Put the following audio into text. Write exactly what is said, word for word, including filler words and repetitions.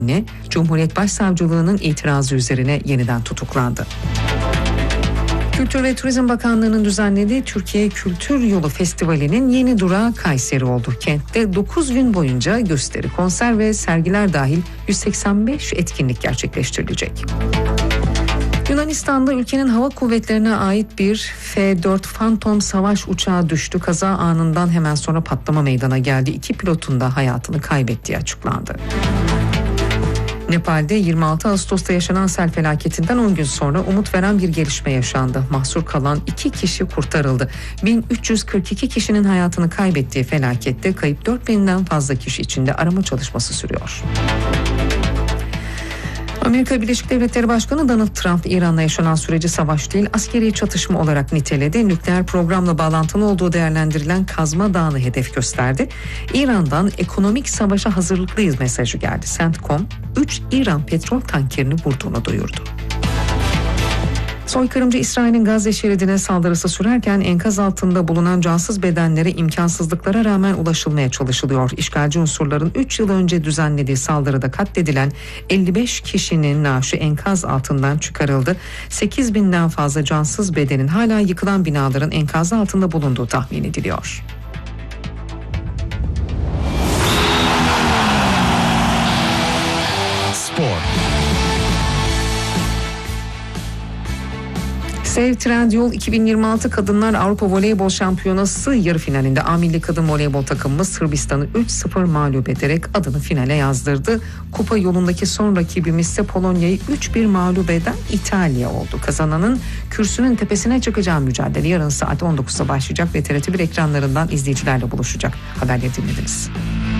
Cumhuriyet Başsavcılığı'nın itirazı üzerine yeniden tutuklandı. Kültür ve Turizm Bakanlığı'nın düzenlediği Türkiye Kültür Yolu Festivali'nin yeni durağı Kayseri oldu. Kentte dokuz gün boyunca gösteri, konser ve sergiler dahil yüz seksen beş etkinlik gerçekleştirilecek. Yunanistan'da ülkenin hava kuvvetlerine ait bir F dört Phantom savaş uçağı düştü. Kaza anından hemen sonra patlama meydana geldi. İki pilotun da hayatını kaybettiği açıklandı. Nepal'de yirmi altı Ağustos'ta yaşanan sel felaketinden on gün sonra umut veren bir gelişme yaşandı. Mahsur kalan iki kişi kurtarıldı. bin üç yüz kırk iki kişinin hayatını kaybettiği felakette kayıp dört binden fazla kişi içinde arama çalışması sürüyor. Amerika Birleşik Devletleri Başkanı Donald Trump, İran'la yaşanan süreci savaş değil askeri çatışma olarak niteledi. Nükleer programla bağlantılı olduğu değerlendirilen Kazma Dağı'nı hedef gösterdi. İran'dan ekonomik savaşa hazırlıklıyız mesajı geldi. CENTCOM, üç İran petrol tankerini vurduğunu duyurdu. Soykırımcı İsrail'in Gazze şeridine saldırısı sürerken enkaz altında bulunan cansız bedenlere imkansızlıklara rağmen ulaşılmaya çalışılıyor. İşgalci unsurların üç yıl önce düzenlediği saldırıda katledilen elli beş kişinin naaşı enkaz altından çıkarıldı. sekiz binden fazla cansız bedenin hala yıkılan binaların enkazı altında bulunduğu tahmin ediliyor. Spor. Sev Trendyol iki bin yirmi altı Kadınlar Avrupa Voleybol Şampiyonası yarı finalinde A Milli Kadın Voleybol takımımız Sırbistan'ı üç sıfır mağlup ederek adını finale yazdırdı. Kupa yolundaki son rakibimiz ise Polonya'yı üç bir mağlup eden İtalya oldu. Kazananın kürsünün tepesine çıkacağı mücadele yarın saat on dokuzda başlayacak ve T R T bir ekranlarından izleyicilerle buluşacak. Haberleri dinlediniz.